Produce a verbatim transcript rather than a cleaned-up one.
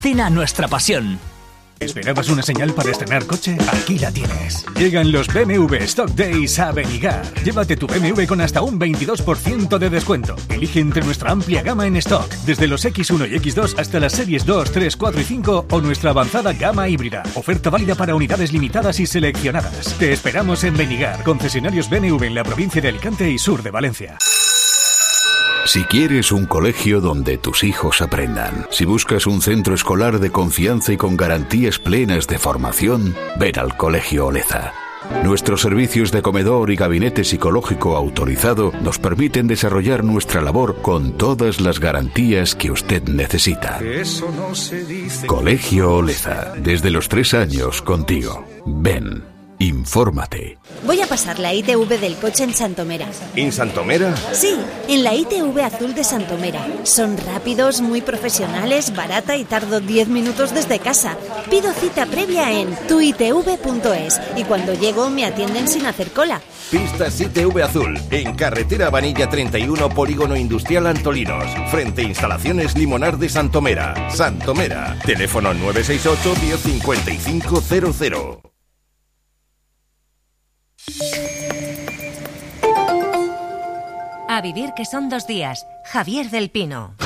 Cina nuestra pasión. ¿Esperabas una señal para estrenar coche? Aquí la tienes. Llegan los B M W Stock Days a Benigar. Llévate tu B M W con hasta un veintidós por ciento de descuento. Elige entre nuestra amplia gama en stock, desde los equis uno y equis dos hasta las series dos, tres, cuatro y cinco o nuestra avanzada gama híbrida. Oferta válida para unidades limitadas y seleccionadas. Te esperamos en Benigar, concesionarios B M W en la provincia de Alicante y sur de Valencia. Si quieres un colegio donde tus hijos aprendan, si buscas un centro escolar de confianza y con garantías plenas de formación, ven al Colegio Oleza. Nuestros servicios de comedor y gabinete psicológico autorizado nos permiten desarrollar nuestra labor con todas las garantías que usted necesita. Eso no se dice. Colegio Oleza, desde los tres años contigo. Ven, infórmate. Voy a pasar la I T V del coche en Santomera. ¿En Santomera? Sí, en la I T V azul de Santomera. Son rápidos, muy profesionales, barata y tardo diez minutos desde casa. Pido cita previa en tu i t v punto es y cuando llego me atienden sin hacer cola. Pistas I T V Azul, en carretera Vanilla treinta y uno, Polígono Industrial Antolinos, frente a Instalaciones Limonar de Santomera. Santomera, teléfono nueve seis ocho, diez, cincuenta y cinco cero cero. A vivir que son dos días. Javier del Pino.